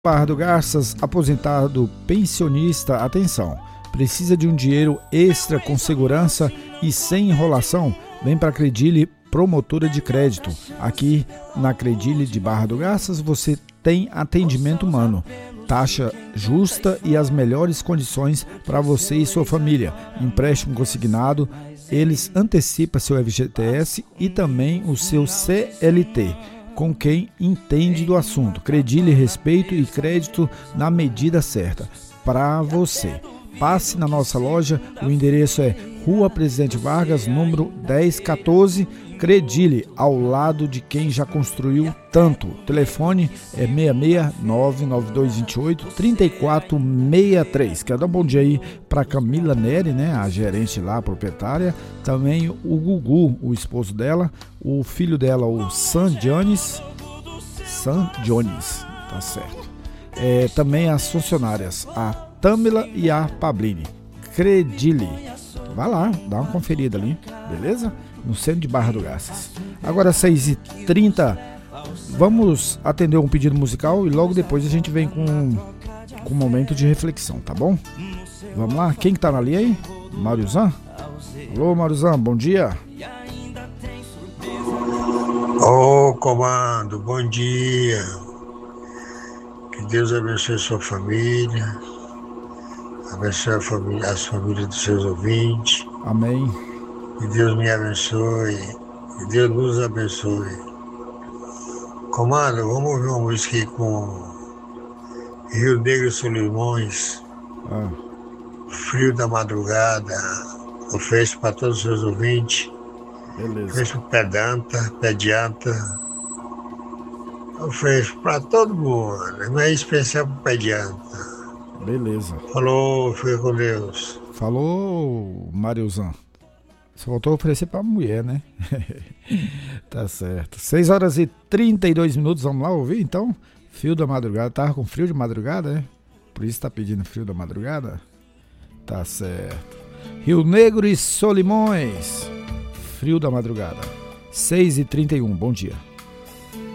Barra do Garças, aposentado pensionista, atenção, precisa de um dinheiro extra com segurança e sem enrolação? Vem para a Credile Promotora de Crédito. Aqui na Credile de Barra do Garças você tem atendimento humano, taxa justa e as melhores condições para você e sua família. Empréstimo consignado, eles antecipam seu FGTS e também o seu CLT. Com quem entende do assunto. Credile, respeito e crédito na medida certa para você. Passe na nossa loja, o endereço é Rua Presidente Vargas, número 1014, Credile, ao lado de quem já construiu tanto. O telefone é 66992283463. Quero dar um bom dia aí para Camila Neri, né, a gerente lá, a proprietária. Também o Gugu, o esposo dela, o filho dela, o San Jones, tá certo. Também as funcionárias, a Tamila e a Pablini. Credile. Vai lá, dá uma conferida ali, beleza? No centro de Barra do Garças. Agora 6h30, vamos atender um pedido musical e logo depois a gente vem com um momento de reflexão, tá bom? Vamos lá, quem que tá na linha aí? Mariozan? Alô, Mariozan, bom dia. Ô, comando, bom dia. Que Deus abençoe a sua família, abençoe as famílias dos seus ouvintes. Amém. Que Deus me abençoe, que Deus nos abençoe. Comando, vamos ouvir uma música aí com Rio Negro e Solimões, Frio da Madrugada. Ofereço para todos os seus ouvintes. Beleza. Ofereço para pedianta. Ofereço para todo mundo, mas especial para pedianta. Beleza. Falou, fica com Deus. Falou, Mariozan. Só voltou a oferecer pra mulher, né? Tá certo. 6h32, vamos lá ouvir então? Frio da Madrugada. Tava com frio de madrugada, né? Por isso tá pedindo Frio da Madrugada? Tá certo. Rio Negro e Solimões. Frio da Madrugada. 6h31, bom dia.